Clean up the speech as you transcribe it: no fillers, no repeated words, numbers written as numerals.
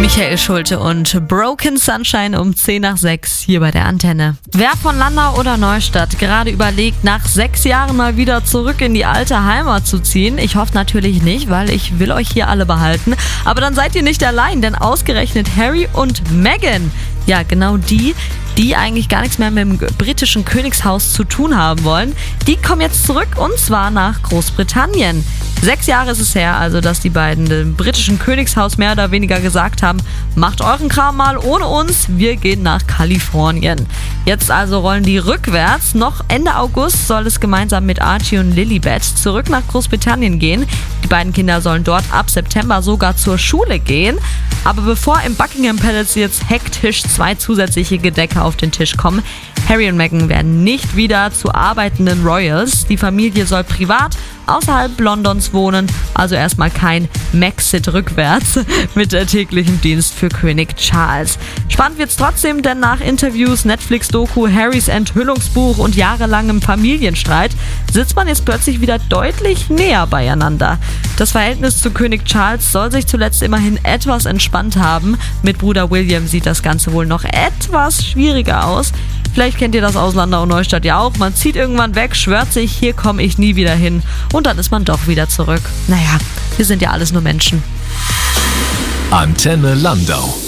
Michael Schulte und Broken Sunshine um 10:10 hier bei der Antenne. Wer von Landau oder Neustadt gerade überlegt, nach 6 Jahren mal wieder zurück in die alte Heimat zu ziehen? Ich hoffe natürlich nicht, weil ich will euch hier alle behalten. Aber dann seid ihr nicht allein, denn ausgerechnet Harry und Meghan, ja genau die eigentlich gar nichts mehr mit dem britischen Königshaus zu tun haben wollen, die kommen jetzt zurück und zwar nach Großbritannien. 6 Jahre ist es her, also dass die beiden dem britischen Königshaus mehr oder weniger gesagt haben, macht euren Kram mal ohne uns, wir gehen nach Kalifornien. Jetzt also rollen die rückwärts. Noch Ende August soll es gemeinsam mit Archie und Lilibet zurück nach Großbritannien gehen. Die beiden Kinder sollen dort ab September sogar zur Schule gehen. Aber bevor im Buckingham Palace jetzt hektisch 2 zusätzliche Gedecke auf den Tisch kommen, Harry und Meghan werden nicht wieder zu arbeitenden Royals. Die Familie soll privat außerhalb Londons wohnen, also erstmal kein Maxit rückwärts mit täglichem Dienst für König Charles. Spannend wird's trotzdem, denn nach Interviews, Netflix-Doku, Harrys Enthüllungsbuch und jahrelangem Familienstreit sitzt man jetzt plötzlich wieder deutlich näher beieinander. Das Verhältnis zu König Charles soll sich zuletzt immerhin etwas entspannt haben. Mit Bruder William sieht das Ganze wohl noch etwas schwieriger aus. Vielleicht kennt ihr das aus Landau und Neustadt ja auch. Man zieht irgendwann weg, schwört sich, hier komme ich nie wieder hin. Und dann ist man doch wieder zurück. Naja, wir sind ja alles nur Menschen. Antenne Landau.